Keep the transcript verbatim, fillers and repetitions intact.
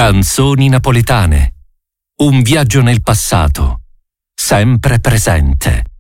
Canzoni napoletane. Un viaggio nel passato, sempre presente.